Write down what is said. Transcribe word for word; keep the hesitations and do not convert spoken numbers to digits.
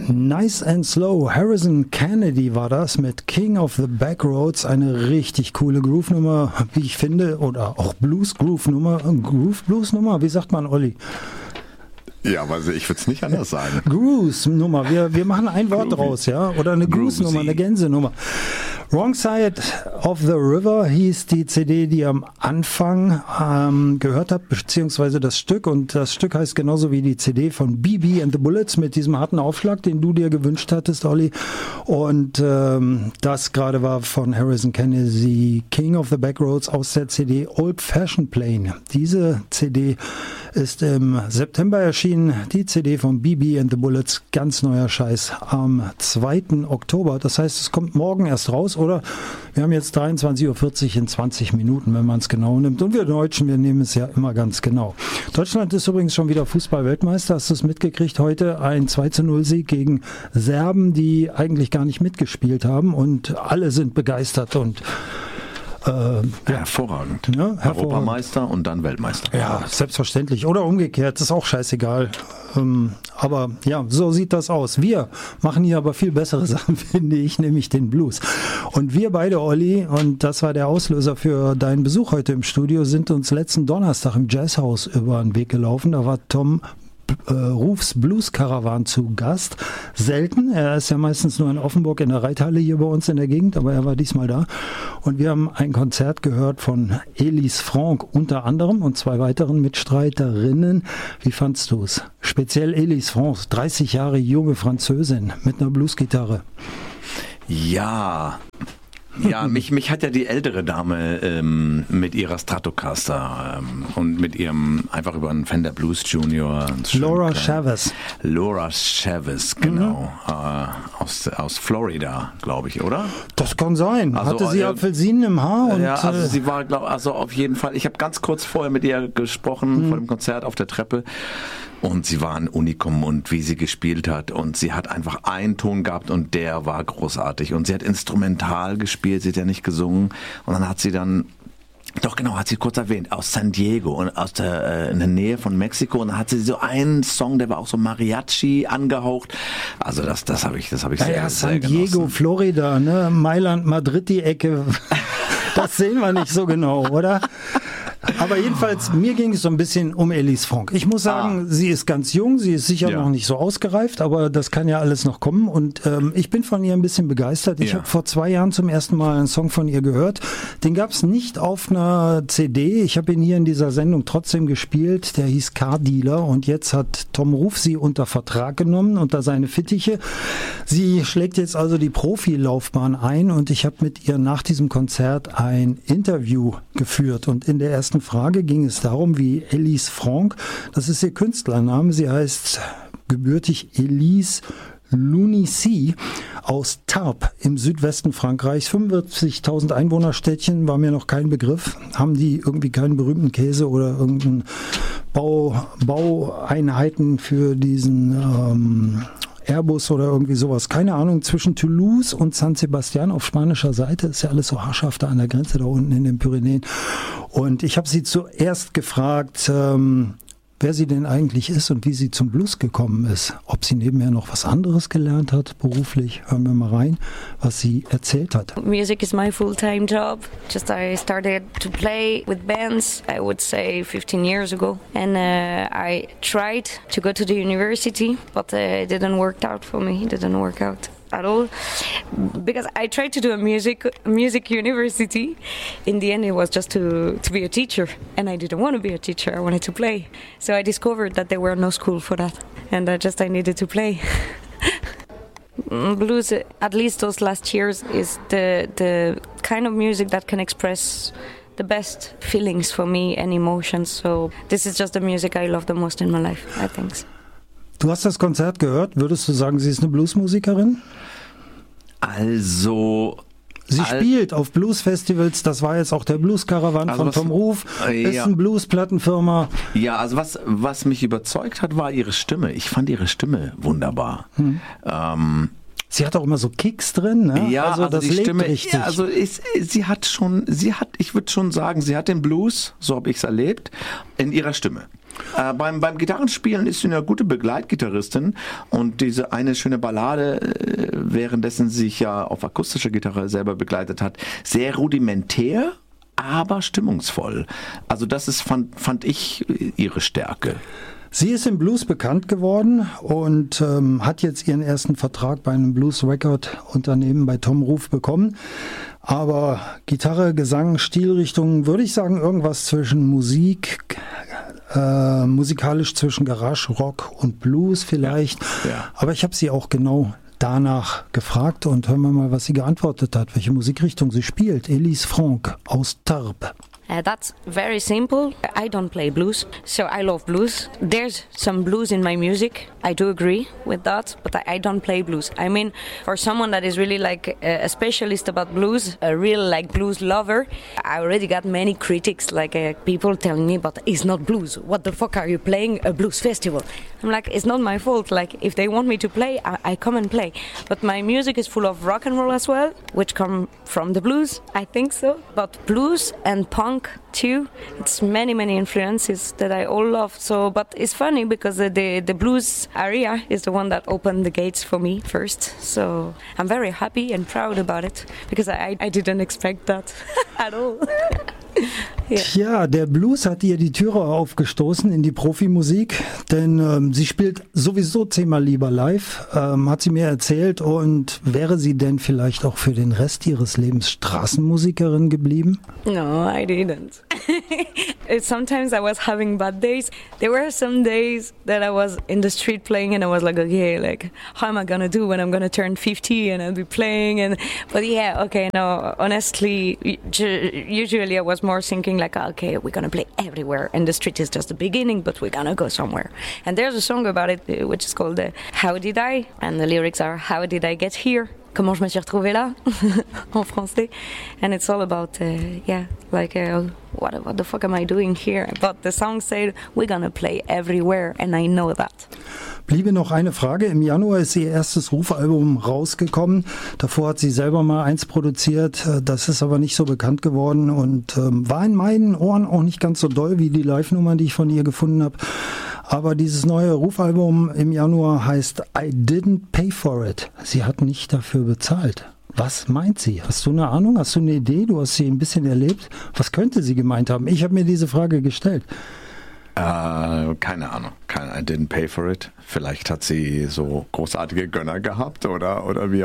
Nice and Slow. Harrison Kennedy war das mit King of the Backroads. Eine richtig coole Groove-Nummer, wie ich finde. Oder auch Blues-Groove-Nummer. Groove-Blues-Nummer, wie sagt man, Olli? Ja, aber ich würde es nicht anders sagen. Groove-Nummer. Wir, wir machen ein Wort Groovy. draus, ja? Oder eine Goose-Nummer, eine Gänse-Nummer. Wrong Side of the River hieß die C D, die ihr am Anfang ähm, gehört habt, beziehungsweise das Stück. Und das Stück heißt genauso wie die C D von B B and the Bullets mit diesem harten Aufschlag, den du dir gewünscht hattest, Olli. Und ähm, das gerade war von Harrison Kennedy, King of the Backroads aus der C D Old Fashioned Plane. Diese C D ist im September erschienen, die C D von B B and the Bullets, ganz neuer Scheiß, am zweiten Oktober. Das heißt, es kommt morgen erst raus, oder? Wir haben jetzt dreiundzwanzig Uhr vierzig in zwanzig Minuten, wenn man es genau nimmt. Und wir Deutschen, wir nehmen es ja immer ganz genau. Deutschland ist übrigens schon wieder Fußball-Weltmeister. Hast du es mitgekriegt? Heute ein zwei zu null Sieg gegen Serben, die eigentlich gar nicht mitgespielt haben. Und alle sind begeistert und Äh, ja. Hervorragend. Ja, hervorragend. Europameister und dann Weltmeister. Ja, selbstverständlich. Oder umgekehrt, ist auch scheißegal. Ähm, aber ja, so sieht das aus. Wir machen hier aber viel bessere Sachen, finde ich, nämlich den Blues. Und wir beide, Olli, und das war der Auslöser für deinen Besuch heute im Studio, sind uns letzten Donnerstag im Jazzhaus über den Weg gelaufen. Da war Tom Äh, Rufs Blues Caravan zu Gast. Selten, er ist ja meistens nur in Offenburg in der Reithalle hier bei uns in der Gegend, aber er war diesmal da. Und wir haben ein Konzert gehört von Elise Franck unter anderem und zwei weiteren Mitstreiterinnen. Wie fandst du es? Speziell Elise Franck, dreißig Jahre junge Französin mit einer Bluesgitarre. Ja, Ja, mich, mich hat ja die ältere Dame ähm, mit ihrer Stratocaster ähm, und mit ihrem, einfach über einen Fender Blues Junior. Laura Chavez. Laura Chavez, genau. Mhm. Äh, aus, aus Florida, glaube ich, oder? Das kann sein. Also, Hatte sie äh, Apfelsinen im Haar? Und, ja, also äh, sie war, glaube also auf jeden Fall, ich habe ganz kurz vorher mit ihr gesprochen, mhm. vor dem Konzert auf der Treppe. Und sie war ein Unikum und wie sie gespielt hat und sie hat einfach einen Ton gehabt und der war großartig und sie hat instrumental gespielt, sie hat ja nicht gesungen und dann hat sie dann, doch genau, hat sie kurz erwähnt, aus San Diego und aus der, äh, in der Nähe von Mexiko und dann hat sie so einen Song, der war auch so Mariachi angehaucht, also das, das habe ich, das habe ich ja, sehr, ja, sehr San Diego, genossen. Florida, ne, Mailand, Madrid, die Ecke, das sehen wir nicht so genau, oder? Aber jedenfalls, mir ging es so ein bisschen um Elise Franck. Ich muss sagen, ah. sie ist ganz jung, sie ist sicher ja. noch nicht so ausgereift, aber das kann ja alles noch kommen. Und ähm, ich bin von ihr ein bisschen begeistert. Ich ja. habe vor zwei Jahren zum ersten Mal einen Song von ihr gehört. Den gab es nicht auf einer C D. Ich habe ihn hier in dieser Sendung trotzdem gespielt. Der hieß Car Dealer und jetzt hat Tom Ruf sie unter Vertrag genommen, unter seine Fittiche. Sie schlägt jetzt also die Profilaufbahn ein und ich habe mit ihr nach diesem Konzert ein Interview geführt. Und in der ersten Frage ging es darum, wie Elise Franck, das ist ihr Künstlername, sie heißt gebürtig Elise Lunici aus Tarbes im Südwesten Frankreichs, fünfundvierzigtausend Einwohnerstädtchen, war mir noch kein Begriff, haben die irgendwie keinen berühmten Käse oder irgendeinen Bau, Baueinheiten für diesen ähm, Airbus oder irgendwie sowas. Keine Ahnung, zwischen Toulouse und San Sebastian auf spanischer Seite ist ja alles so haarscharf da an der Grenze da unten in den Pyrenäen. Und ich habe sie zuerst gefragt, ähm, wer sie denn eigentlich ist und wie sie zum Blues gekommen ist. Ob sie nebenher noch was anderes gelernt hat, beruflich. Hören wir mal rein, was sie erzählt hat. Music is my full-time job. Just I started to play with bands, I would say fifteen years ago. And uh, I tried to go to the university, but uh, it didn't work out for me. It didn't work out at all, because I tried to do a music music university. In the end, it was just to to be a teacher, and I didn't want to be a teacher. I wanted to play. So I discovered that there were no school for that, and I just I needed to play. Blues, at least those last years, is the the kind of music that can express the best feelings for me and emotions. So this is just the music I love the most in my life, I think. Du hast das Konzert gehört. Würdest du sagen, sie ist eine Bluesmusikerin? Also... Sie Al- spielt auf Bluesfestivals, das war jetzt auch der Blues-Caravan also von Tom Ruf, äh, ist ja. eine Blues-Plattenfirma. Ja, also was, was mich überzeugt hat, war ihre Stimme. Ich fand ihre Stimme wunderbar. Hm. Ähm, Sie hat auch immer so Kicks drin, ne? Ja, also, also das die lebt Stimme, richtig. Ja, also ist, sie hat schon, sie hat, ich würde schon sagen, sie hat den Blues, so habe ich es erlebt, in ihrer Stimme. Äh, beim, beim Gitarrenspielen ist sie eine gute Begleitgitarristin und diese eine schöne Ballade, äh, währenddessen sie sich ja auf akustischer Gitarre selber begleitet hat, sehr rudimentär, aber stimmungsvoll. Also das ist, fand, fand ich, ihre Stärke. Sie ist im Blues bekannt geworden und ähm, hat jetzt ihren ersten Vertrag bei einem Blues-Record-Unternehmen bei Tom Roof bekommen. Aber Gitarre, Gesang, Stilrichtung, würde ich sagen, irgendwas zwischen Musik, äh, musikalisch zwischen Garage, Rock und Blues vielleicht. Ja, ja. Aber ich habe sie auch genau danach gefragt und hören wir mal, was sie geantwortet hat, welche Musikrichtung sie spielt. Elise Franck aus Tarbes. Uh, that's very simple. I don't play blues, so I love blues. There's some blues in my music. I do agree with that, but I, I don't play blues. I mean, for someone that is really like a, a specialist about blues, a real like blues lover, I already got many critics, like uh, people telling me, but it's not blues. What the fuck are you playing a blues festival? I'm like, it's not my fault. Like, if they want me to play, I, I come and play. But my music is full of rock and roll as well, which come from the blues, I think so. But blues and punk too. It's many, many influences that I all love. So, but it's funny because the, the the blues area is the one that opened the gates for me first. So I'm very happy and proud about it because I I didn't expect that at all. Ja. Tja, der Blues hat ihr die Türe aufgestoßen in die Profimusik, denn ähm, sie spielt sowieso zehnmal lieber live, ähm, hat sie mir erzählt. Und wäre sie denn vielleicht auch für den Rest ihres Lebens Straßenmusikerin geblieben? No, I didn't. Sometimes I was having bad days. There were some days that I was in the street playing and I was like, okay, like, how am I gonna do when I'm gonna turn fifty and I'll be playing? And but yeah, okay, no, honestly, usually I was more thinking like, okay, we're gonna play everywhere and the street is just the beginning, but we're gonna go somewhere. And there's a song about it which is called uh, How Did I? And the lyrics are, how did I get here? Comment je me suis retrouvée là? En français. And it's all about, uh, yeah, like, uh, what, what the fuck am I doing here? But the song said, we're gonna play everywhere, and I know that. Bliebe noch eine Frage. Im Januar ist ihr erstes Rufalbum rausgekommen. Davor hat sie selber mal eins produziert. Das ist aber nicht so bekannt geworden und ähm, war in meinen Ohren auch nicht ganz so doll wie die Live-Nummern, die ich von ihr gefunden habe. Aber dieses neue Rufalbum im Januar heißt I Didn't Pay For It. Sie hat nicht dafür bezahlt. Was meint sie? Hast du eine Ahnung? Hast du eine Idee? Du hast sie ein bisschen erlebt. Was könnte sie gemeint haben? Ich habe mir diese Frage gestellt. Äh, keine Ahnung. Keine, I didn't pay for it. Vielleicht hat sie so großartige Gönner gehabt oder, oder wie